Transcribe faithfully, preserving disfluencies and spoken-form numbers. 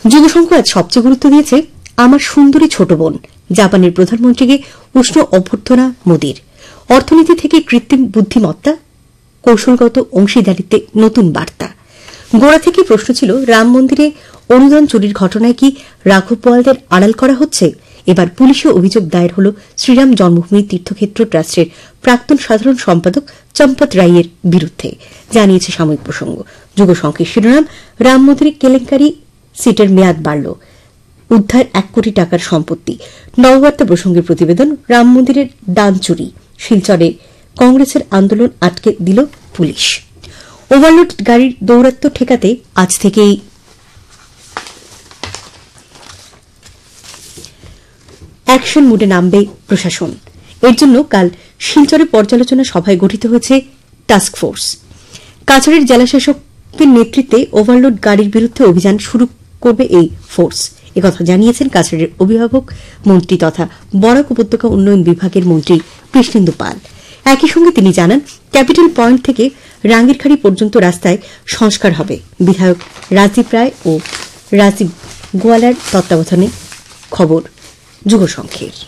যুবসংঘ আজ সবচেয়ে গুরুত্ব দিয়েছে আমার সুন্দরী ছোট বোন। জাপানের প্রধানমন্ত্রীকে উষ্ণ অভ্যর্থনা মোদীর। অর্থনীতি থেকে কৃত্রিম বুদ্ধিমত্তা, কৌশলগত অংশীদারিত্বে নতুন বার্তা। গোড়া থেকে প্রশ্ন ছিল, রাম মন্দিরে অনুদান চুরির ঘটনায় কি রাঘব বোয়ালদের আড়াল করা হচ্ছে? এবার পুলিশে অভিযোগ দায়ের হল শ্রীরাম জন্মভূমি তীর্থক্ষেত্র ট্রাস্টের প্রাক্তন সাধারণ সম্পাদক চম্পত রায়ের বিরুদ্ধে, জানিয়েছে সাময়িক প্রসঙ্গ। যুগসংখ্যের শিরোনাম, রাম মন্দিরে কেলেঙ্কারি, সিটের মেয়াদ বাড়ল, উদ্ধার এক কোটি টাকার সম্পত্তি। নববার্তা প্রসঙ্গের প্রতিবেদন, রাম মন্দিরের দান চুরি, শিলচরে কংগ্রেসের আন্দোলন আটকে দিল পুলিশ। ওভারলোড গাড়ির দৌরাত্ম্য ঠেকাতে আজ থেকেই অ্যাকশন মুডে নামবে প্রশাসন। এর জন্য কাল শিলচরে পর্যালোচনা সভায় গঠিত হয়েছে টাস্ক ফোর্স। কাছাড়ের জেলাশাসকের নেতৃত্বে ওভারলোড গাড়ির বিরুদ্ধে অভিযান শুরু করবে এই ফোর্স, একথা জানিয়েছেন কাছাড়ের অভিভাবক মন্ত্রী তথা বরাক উপত্যকা উন্নয়ন বিভাগের মন্ত্রী কৃষ্ণেন্দু পাল। একই সঙ্গে তিনি জানান, ক্যাপিটাল পয়েন্ট থেকে রাঙ্গিরখাড়ি পর্যন্ত রাস্তায় সংস্কার হবে। বিধায়ক রাজদীপ রায় ও রাজীব গোয়ালার তত্ত্বাবধানে। খবর যুগসংখ্যের।